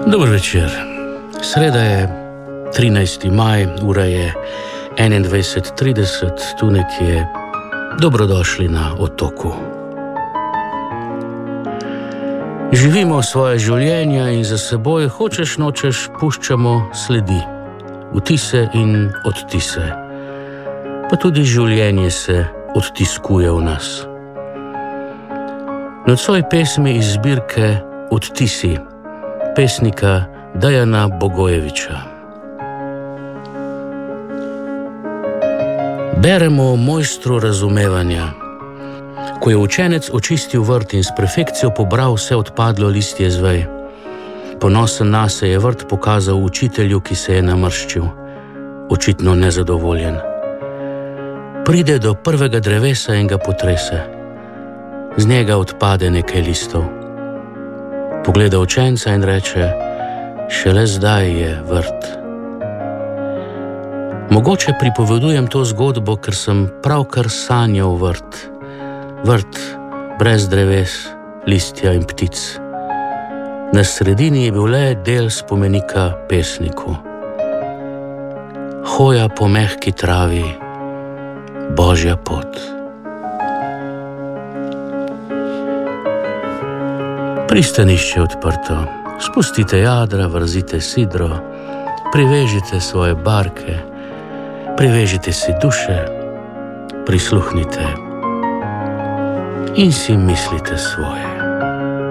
Dober večer. Sreda je 13. maj, ura je 21:30, tu nekje. Dobrodošli na otoku. Živimo svoje življenja in za seboj, hočeš nočeš, puščamo sledi, vtise in odtise. Pa tudi življenje se odtiskuje v nas. Nocoj pesmi iz zbirke Odtisi pesnika Dejana Bogojevića. Beremo o mojstru razumevanja. Ko je učenec očistil vrt in s perfekcijo pobral vse odpadlo listje z vej, ponosen nase je vrt pokazal učitelju, ki se je namrščil, očitno nezadovoljen. Pride do prvega drevesa in ga potrese. Z njega odpade nekaj listov. Pogleda učenca in reče: šele zdaj je vrt. Mogoče pripovedujem to zgodbo, ker sem pravkar sanjal vrt. Vrt brez dreves, listja in ptic. Na sredini je bil le del spomenika pesniku. Hoja po mehki travi, Božja pot. Pristanišče je odprto. Spustite jadra, vrzite sidro, privežite svoje barke, privežite si duše, prisluhnite in si mislite svoje.